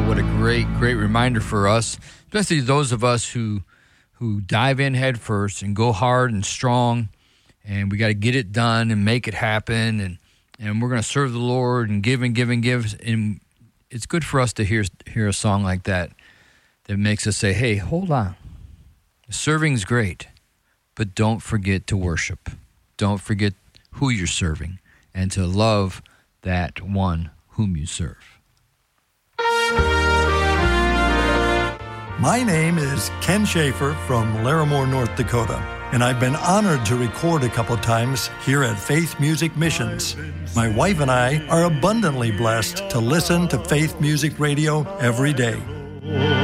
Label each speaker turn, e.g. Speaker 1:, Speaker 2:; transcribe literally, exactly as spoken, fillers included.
Speaker 1: what a great, great reminder for us, especially those of us who who dive in head first and go hard and strong, and we got to get it done and make it happen, and, and we're going to serve the Lord and give and give and give. And it's good for us to hear hear a song like that that makes us say, hey, hold on. Serving's great, but don't forget to worship. Don't forget who you're serving and to love that one whom you serve.
Speaker 2: My name is Ken Schaefer from Larimore, North Dakota, and I've been honored to record a couple times here at Faith Music Missions. My wife and I are abundantly blessed to listen to Faith Music Radio every day.